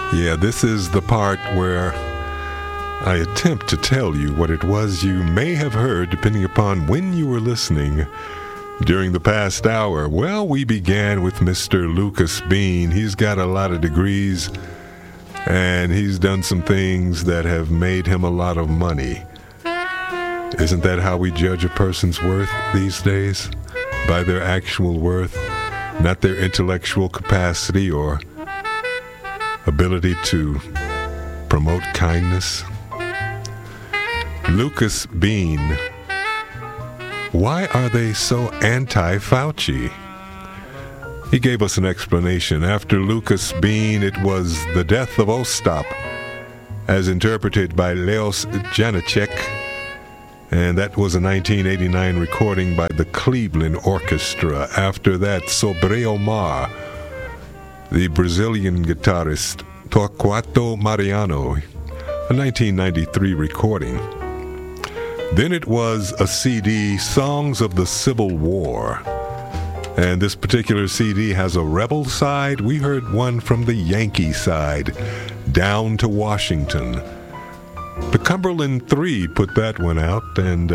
Yeah, this is the part where I attempt to tell you what it was you may have heard depending upon when you were listening during the past hour. Well, we began with Mr. Lucas Bean. He's got a lot of degrees, and he's done some things that have made him a lot of money. Isn't that how we judge a person's worth these days? By their actual worth, not their intellectual capacity or ability to promote kindness. Lucas Bean. Why are they so anti-Fauci? He gave us an explanation. After Lucas Bean, it was The Death of Ostap, as interpreted by Leos Janicek, and that was a 1989 recording by the Cleveland Orchestra. After that, Sobre Omar, the Brazilian guitarist Torquato Mariano, a 1993 recording. Then it was a CD, Songs of the Civil War. And this particular CD has a rebel side. We heard one from the Yankee side, Down to Washington. The Cumberland Three put that one out, and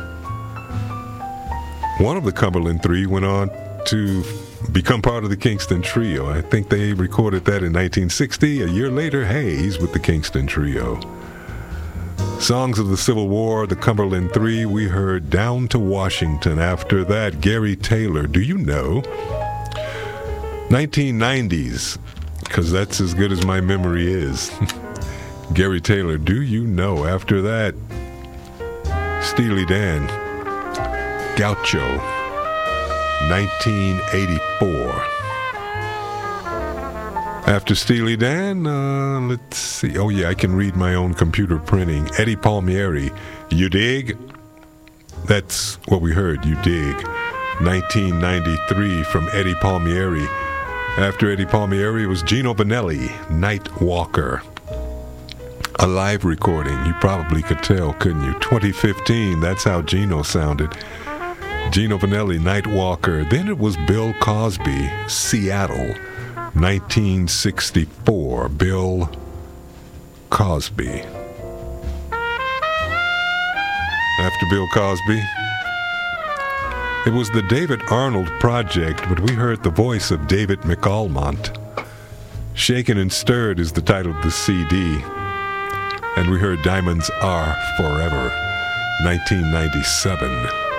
one of the Cumberland Three went on to become part of the Kingston Trio. I think they recorded that in 1960. A year later, hey, he's with the Kingston Trio. Songs of the Civil War, the Cumberland Three. We heard Down to Washington. After that, Gary Taylor, Do You Know? 1990s, because that's as good as my memory is. Gary Taylor, Do You Know? After that, Steely Dan, Gaucho, 1984. After Steely Dan, let's see. Oh yeah, I can read my own computer printing. Eddie Palmieri, You Dig? That's what we heard, You Dig. 1993 from Eddie Palmieri. After Eddie Palmieri was Gino Vanelli, Night Walker. A live recording, you probably could tell, couldn't you? 2015, that's how Gino sounded. Gino Vanelli, Night Walker. Then it was Bill Cosby, Seattle, 1964. Bill Cosby. After Bill Cosby, it was the David Arnold Project, but we heard the voice of David McAlmont. Shaken and Stirred is the title of the CD. And we heard Diamonds Are Forever, 1997.